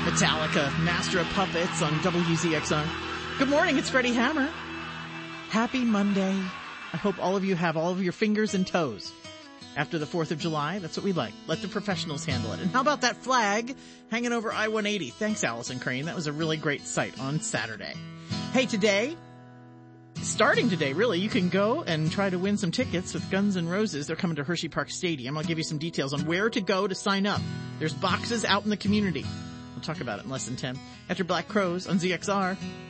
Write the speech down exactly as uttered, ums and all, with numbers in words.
Metallica, Master of Puppets on W Z X R. Good morning, it's Freddie Hammer. Happy Monday. I hope all of you have all of your fingers and toes. After the fourth of July, that's what we like. Let the professionals handle it. And how about that flag hanging over I one eighty? Thanks, Allison Crane. That was a really great sight on Saturday. Hey, today, starting today, really, you can go and try to win some tickets with Guns N' Roses. They're coming to Hershey Park Stadium. I'll give you some details on where to go to sign up. There's boxes out in the community. We'll talk about it in less than ten. After Black Crows on Z X R.